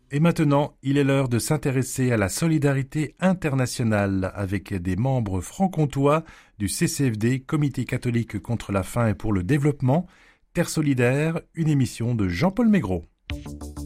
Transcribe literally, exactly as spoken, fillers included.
Et maintenant, il est l'heure de s'intéresser à la solidarité internationale avec des membres franc-comtois du C C F D, Comité catholique contre la faim et pour le développement. Terre solidaire, une émission de Jean-Paul Maigret.